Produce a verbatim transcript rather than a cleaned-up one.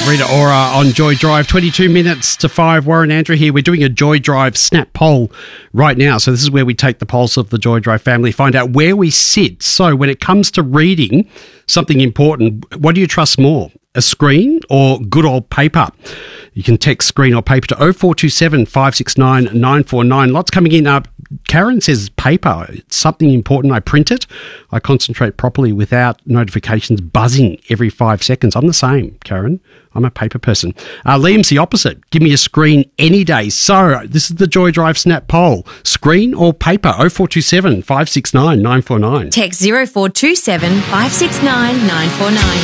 Rita Ora on Joy Drive. twenty-two minutes to five. Warren Andrew here. We're doing a Joy Drive snap poll right now. So this is where we take the pulse of the Joy Drive family, find out where we sit. So when it comes to reading something important, what do you trust more? A screen or good old paper? You can text screen or paper to oh four two seven, five six nine, nine four nine. Lots coming in. Uh, Karen says paper. It's something important. I print it. I concentrate properly without notifications buzzing every five seconds. I'm the same, Karen. I'm a paper person. Uh, Liam's the opposite. Give me a screen any day. So this is the Joy Drive snap poll. Screen or paper? oh four two seven, five six nine, nine four nine. Text zero four two seven, five six nine, nine four nine.